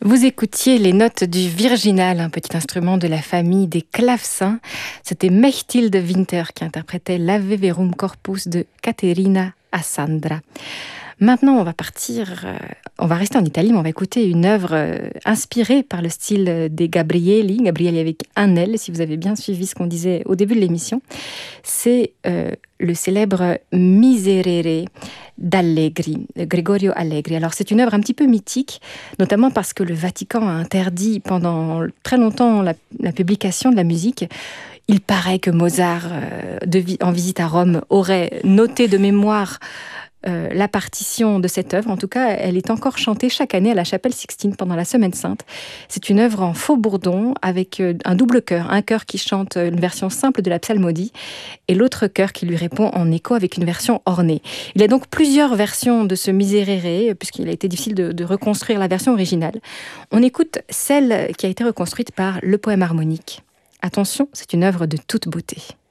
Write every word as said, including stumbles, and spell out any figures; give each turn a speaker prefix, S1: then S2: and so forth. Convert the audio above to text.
S1: Vous écoutiez les notes du virginal, un petit instrument de la famille des clavecins. C'était Mechtilde Winter qui interprétait l'Ave Verum Corpus de Caterina Assandra. Maintenant, on va partir, euh, on va rester en Italie, mais on va écouter une œuvre euh, inspirée par le style des Gabrieli, Gabrieli avec un L, si vous avez bien suivi ce qu'on disait au début de l'émission. C'est euh, le célèbre Miserere d'Allegri, Gregorio Allegri. Alors c'est une œuvre un petit peu mythique, notamment parce que le Vatican a interdit pendant très longtemps la, la publication de la musique. Il paraît que Mozart, euh, de, en visite à Rome, aurait noté de mémoire Euh, la partition de cette œuvre. En tout cas, elle est encore chantée chaque année à la Chapelle Sixtine pendant la Semaine Sainte. C'est une œuvre en faux bourdon avec euh, un double chœur. Un chœur qui chante une version simple de la psalmodie et l'autre chœur qui lui répond en écho avec une version ornée. Il y a donc plusieurs versions de ce Miserere, puisqu'il a été difficile de, de reconstruire la version originale. On écoute celle qui a été reconstruite par le poème harmonique. Attention, c'est une œuvre de toute beauté.